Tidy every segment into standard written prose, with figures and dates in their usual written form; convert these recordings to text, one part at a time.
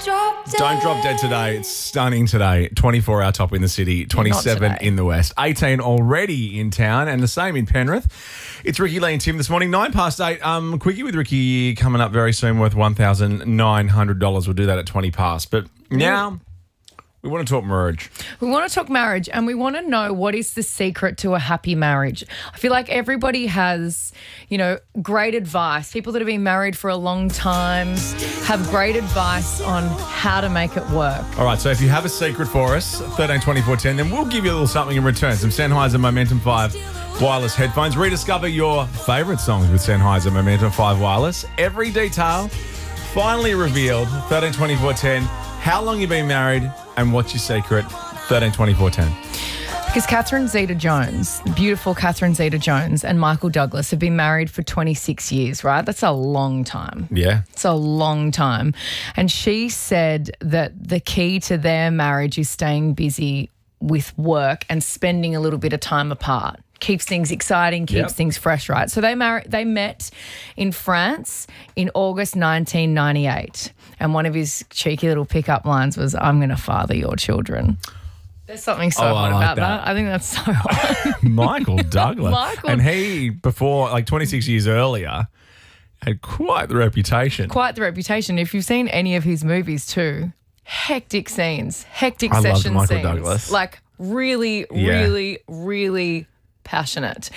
Don't Drop Dead today. It's stunning today. 24-hour top in the city, 27 in the west, 18 already in town, and the same in Penrith. It's Ricky, Lee and Tim this morning, 8:09. Quickie with Ricky coming up very soon, worth $1,900. We'll do that at 20 past. But now we want to talk marriage. We want to talk marriage, and we want to know what is the secret to a happy marriage. I feel like everybody has, great advice. People that have been married for a long time have great advice on how to make it work. All right, so if you have a secret for us, 13 24 10, then we'll give you a little something in return. Some Sennheiser Momentum 5 wireless headphones. Rediscover your favourite songs with Sennheiser Momentum 5 wireless. Every detail finally revealed. 13 24 10. How long you been married and what's your secret? 13 24 10. Because Catherine Zeta-Jones, the beautiful Catherine Zeta-Jones, and Michael Douglas have been married for 26 years, right? That's a long time. Yeah. It's a long time. And she said that the key to their marriage is staying busy with work and spending a little bit of time apart. Keeps things exciting, keeps things fresh, right? So they met in France in August 1998. And one of his cheeky little pickup lines was, "I'm going to father your children." There's something so hot about that. I think that's so hot. Michael Douglas. And he, before, 26 years earlier, had quite the reputation. Quite the reputation. If you've seen any of his movies too, hectic scenes, hectic I session loved Michael scenes. Douglas. Really, really passionate.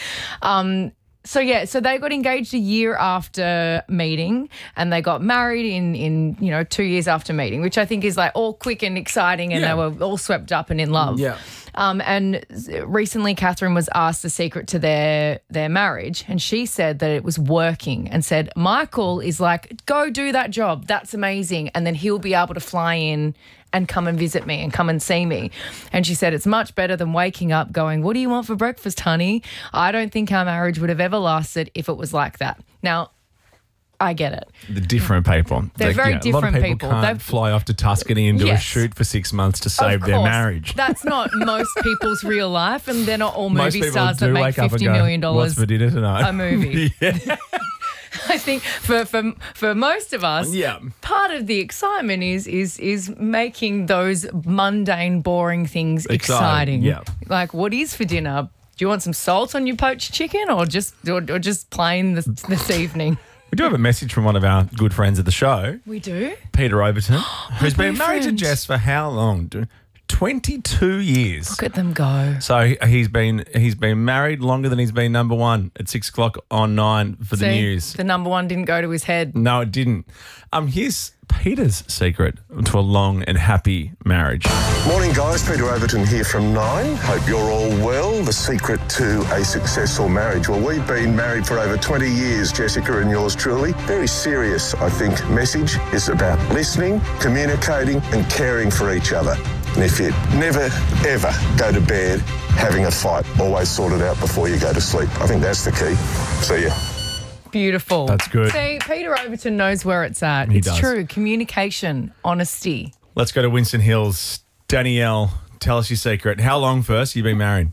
So they got engaged a year after meeting, and they got married in 2 years after meeting, which I think is all quick and exciting, and they were all swept up and in love. Yeah. And recently Catherine was asked the secret to their marriage, and she said that it was working, and said, Michael is go do that job. That's amazing. And then he'll be able to fly in and come and visit me and come and see me. And she said, it's much better than waking up going, what do you want for breakfast, honey? I don't think our marriage would have ever lasted if it was like that. Now, I get it. The different people. They're very different a lot of people. Can't fly off to Tuscany and do a shoot for 6 months to save their marriage. That's not most people's real life, and they're not all most movie stars that make $50 million what's for dinner tonight? A movie. I think for most of us, part of the excitement is making those mundane, boring things exciting. Yeah. Like, what is for dinner? Do you want some salt on your poached chicken, or just plain this evening? We do have a message from one of our good friends of the show. We do? Peter Overton, who's been married to Jess for how long? 22 years. Look at them go. So he's been married longer than he's been number one at 6 o'clock on 9 for the news. The number one didn't go to his head. No, it didn't. Here's Peter's secret to a long and happy marriage. Morning, guys. Peter Overton here from 9. Hope you're all well. The secret to a successful marriage. Well, we've been married for over 20 years, Jessica and yours truly. Very serious, I think, message is about listening, communicating and caring for each other. And if you never, ever go to bed having a fight, always sort it out before you go to sleep. I think that's the key. See ya. Beautiful. That's good. See, Peter Overton knows where it's at. He it's does. True. Communication, honesty. Let's go to Winston Hills. Danielle, tell us your secret. How long first you been married?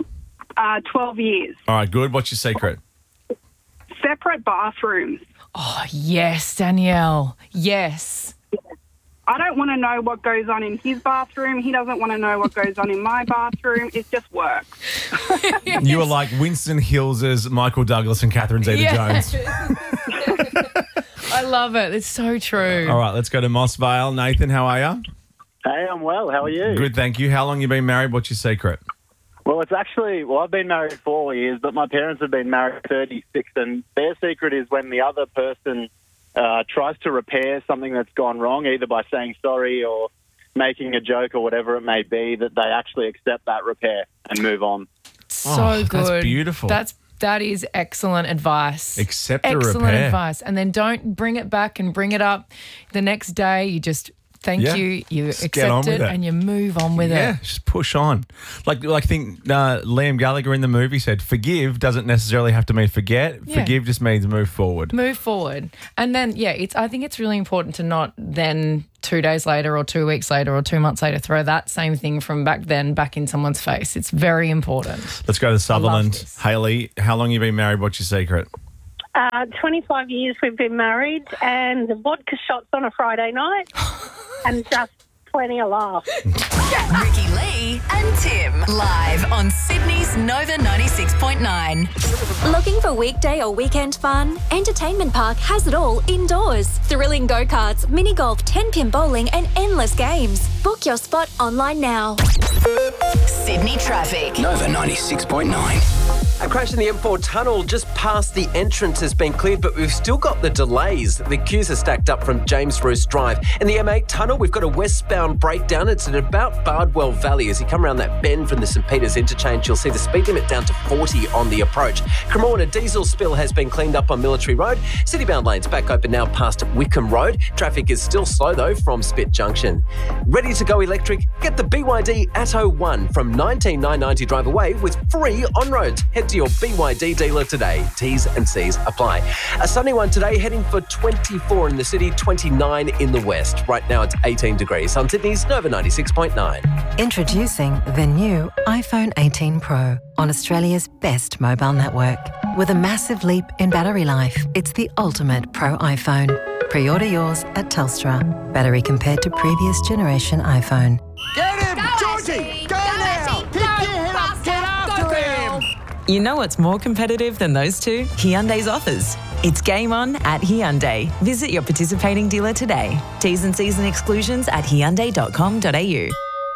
12 years. All right, good. What's your secret? Separate bathrooms. Oh, yes, Danielle. Yes. I don't want to know what goes on in his bathroom. He doesn't want to know what goes on in my bathroom. It just works. You were like Winston Hills' Michael Douglas and Catherine Zeta-Jones. I love it. It's so true. All right, let's go to Moss Vale. Nathan, how are you? Hey, I'm well. How are you? Good, thank you. How long you been married? What's your secret? Well, I've been married 4 years, but my parents have been married 36, and their secret is when the other person tries to repair something that's gone wrong, either by saying sorry or making a joke or whatever it may be, that they actually accept that repair and move on. So good. That's beautiful. That is excellent advice. Accept the excellent repair. advice. And then don't bring it back and bring it up the next day. You just thank you. You Just accept it and you move on with Yeah, it. just push on. Like I think Liam Gallagher in the movie said, forgive doesn't necessarily have to mean forget. Yeah. Forgive just means move forward. Move forward. And then, I think it's really important to not then 2 days later or 2 weeks later or 2 months later throw that same thing from back then back in someone's face. It's very important. Let's go to Sutherland. this. Hayley, how long you been married? What's your secret? 25 years we've been married, and the vodka shots on a Friday night, and just plenty of laughs. Ricky Lee and Tim, live on Sydney's Nova 96.9. Looking for weekday or weekend fun? Entertainment Park has it all indoors. Thrilling go-karts, mini golf, 10-pin bowling and endless games. Book your spot online now. Sydney traffic. Nova 96.9. A crash in the M4 tunnel just past the entrance has been cleared, but we've still got the delays. The queues are stacked up from James Bruce Drive. In the M8 tunnel, we've got a westbound breakdown. It's at about Bardwell Valley. As you come around that bend from the St Peters interchange, you'll see the speed limit down to 40 on the approach. Cremorne, a diesel spill has been cleaned up on Military Road. City-bound lanes back open now past Wickham Road. Traffic is still slow, though, from Spit Junction. Ready to go electric? Get the BYD Atto 1 from $19,990 drive away with free on-roads. Head to your BYD dealer today. T's and C's apply. A sunny one today, heading for 24 in the city, 29 in the west. Right now it's 18 degrees on Sydney's Nova 96.9. Introducing the new iPhone 18 Pro on Australia's best mobile network. With a massive leap in battery life, it's the ultimate Pro iPhone. Pre-order yours at Telstra. Battery compared to previous generation iPhone. Get him! Go Georgie! Go now! Pick your head up! Get after him! You know what's more competitive than those two? Hyundai's offers. It's game on at Hyundai. Visit your participating dealer today. T's and C's and exclusions at hyundai.com.au.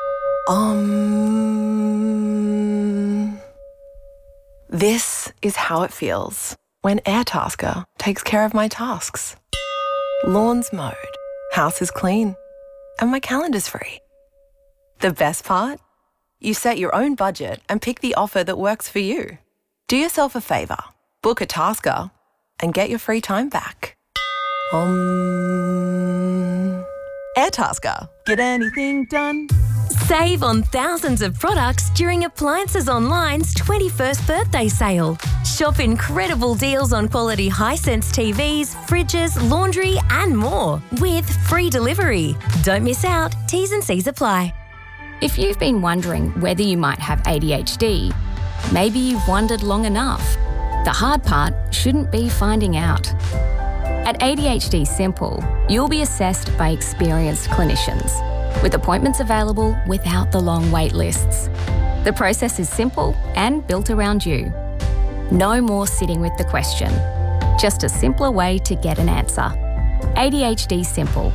This is how it feels when Airtasker takes care of my tasks. Lawn's mowed, house is clean, and my calendar's free. The best part? You set your own budget and pick the offer that works for you. Do yourself a favour, book a Tasker, and get your free time back. Airtasker. Get anything done? Save on thousands of products during Appliances Online's 21st birthday sale. Shop incredible deals on quality Hisense TVs, fridges, laundry and more with free delivery. Don't miss out. T's and C's apply. If you've been wondering whether you might have ADHD, maybe you've wondered long enough. The hard part shouldn't be finding out. At ADHD Simple, you'll be assessed by experienced clinicians, with appointments available without the long wait lists. The process is simple and built around you. No more sitting with the question, just a simpler way to get an answer. ADHD Simple.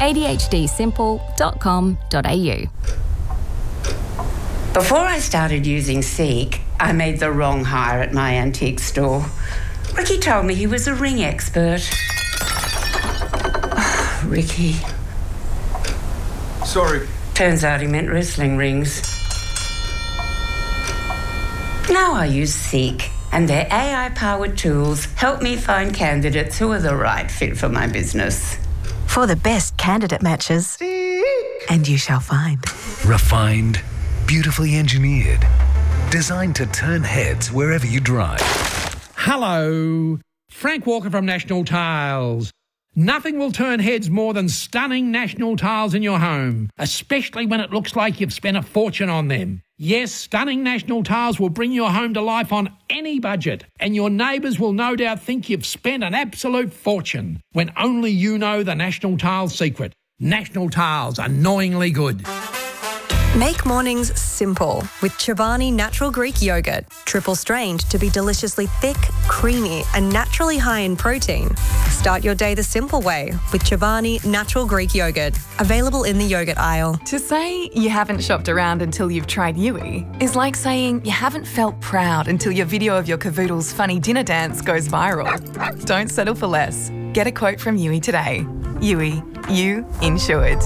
ADHDsimple.com.au. Before I started using Seek, I made the wrong hire at my antique store. Ricky told me he was a ring expert. Ricky. Sorry. Turns out he meant wrestling rings. Now I use Seek, and their AI-powered tools help me find candidates who are the right fit for my business. For the best candidate matches, Seek. And you shall find. Refined, beautifully engineered, designed to turn heads wherever you drive. Hello, Frank Walker from National Tiles. Nothing will turn heads more than stunning National Tiles in your home, especially when it looks like you've spent a fortune on them. Yes, stunning National Tiles will bring your home to life on any budget, and your neighbours will no doubt think you've spent an absolute fortune, when only you know the National Tiles secret. National Tiles, annoyingly good. Make mornings simple with Chobani Natural Greek Yogurt. Triple strained to be deliciously thick, creamy and naturally high in protein. Start your day the simple way with Chobani Natural Greek Yogurt. Available in the yogurt aisle. To say you haven't shopped around until you've tried Yui is like saying you haven't felt proud until your video of your cavoodle's funny dinner dance goes viral. Don't settle for less. Get a quote from Yui today. Yui, you insured.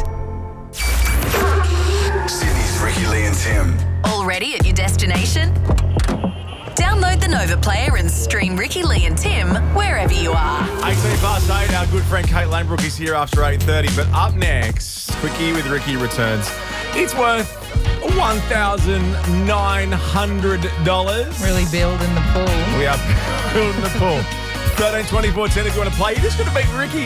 Sydney's Ricky Lee and Tim. Already at your destination? Download the Nova Player and stream Ricky Lee and Tim wherever you are. 8:18, our good friend Kate Lanebrook is here after 8:30. But up next, Quickie with Ricky returns. It's worth $1,900. Really building the pool. We are building the pool. 13 24 10 if you want to play. You're just going to beat Ricky.